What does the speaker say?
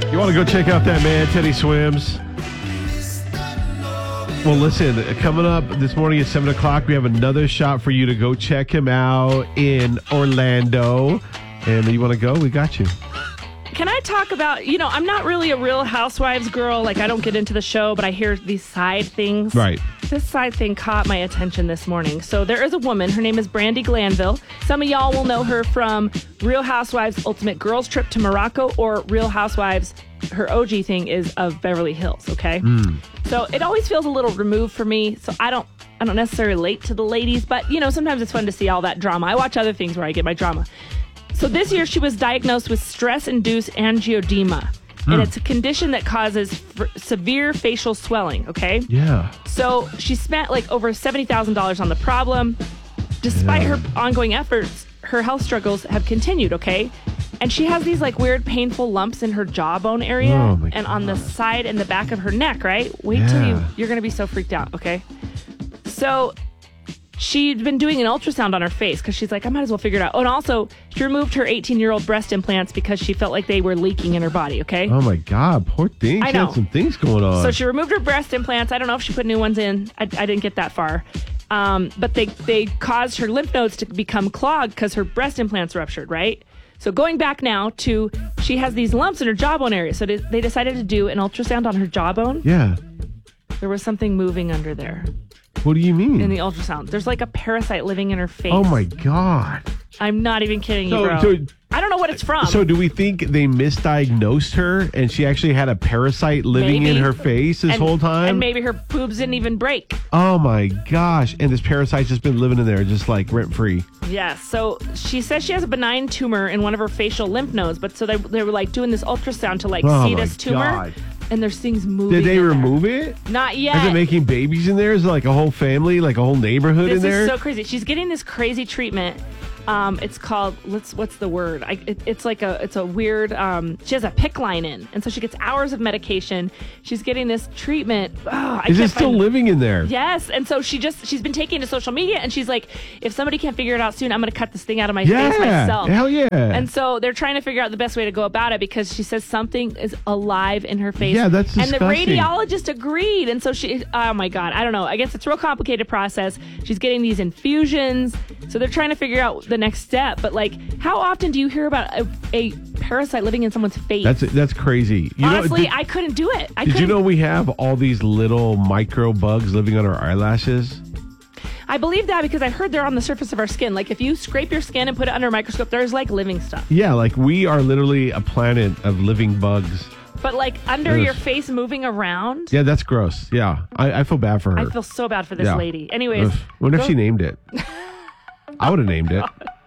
You want to go check out that man, Teddy Swims? Well, listen, coming up this morning at 7 o'clock, we have another shot for you to go check him out in Orlando. And you want to go? We got you. Can I talk about, I'm not really a Real Housewives girl. Like, I don't get into the show, but I hear these side things. Right. This side thing caught my attention this morning. So there is a woman. Her name is Brandi Glanville. Some of y'all will know her from Real Housewives Ultimate Girls Trip to Morocco, or Real Housewives, her OG thing is of Beverly Hills, okay? So it always feels a little removed for me. So I don't necessarily relate to the ladies, but, sometimes it's fun to see all that drama. I watch other things where I get my drama. So this year she was diagnosed with stress-induced angioedema. And it's a condition that causes severe facial swelling, okay? Yeah. So she spent like over $70,000 on the problem. Despite her ongoing efforts, her health struggles have continued, okay? And she has these like weird painful lumps in her jawbone area and on the side and the back of her neck, right? Wait till you're going to be so freaked out, okay? So she'd been doing an ultrasound on her face because she's like, I might as well figure it out. Oh, and also, she removed her 18-year-old breast implants because she felt like they were leaking in her body, okay? Oh, my God. Poor thing. She had some things going on. So she removed her breast implants. I don't know if she put new ones in. I didn't get that far. But they caused her lymph nodes to become clogged because her breast implants ruptured, right? So going back now to, she has these lumps in her jawbone area. So they decided to do an ultrasound on her jawbone. Yeah. There was something moving under there. What do you mean? In the ultrasound. There's like a parasite living in her face. Oh, my God. I'm not even kidding you, bro. I don't know what it's from. So do we think they misdiagnosed her and she actually had a parasite living in her face this whole time? And maybe her boobs didn't even break. Oh, my gosh. And this parasite's just been living in there, just like rent-free. Yeah. So she says she has a benign tumor in one of her facial lymph nodes. But so they were like doing this ultrasound to like see this tumor. God. And there's things moving. Did they remove it? Not yet. Is it making babies in there? Is it like a whole family, like a whole neighborhood in there? This is so crazy. She's getting this crazy treatment. It's called, what's the word? It's a weird, she has a PICC line in. And so she gets hours of medication. She's getting this treatment. Is it still living in there? Yes. And so she's been taking to social media and she's like, if somebody can't figure it out soon, I'm going to cut this thing out of my face myself. Hell yeah. And so they're trying to figure out the best way to go about it because she says something is alive in her face. Yeah, that's disgusting. And the radiologist agreed. And so oh my God, I don't know. I guess it's a real complicated process. She's getting these infusions. So they're trying to figure out the next step. But like, how often do you hear about a parasite living in someone's face? That's crazy. Honestly, I couldn't do it. Did you know we have all these little micro bugs living on our eyelashes? I believe that because I heard they're on the surface of our skin. Like if you scrape your skin and put it under a microscope, there's like living stuff. Yeah, like we are literally a planet of living bugs. But like under your face moving around? Yeah, that's gross. Yeah, I feel bad for her. I feel so bad for this lady. Anyways. Wonder if she named it. I would have named it.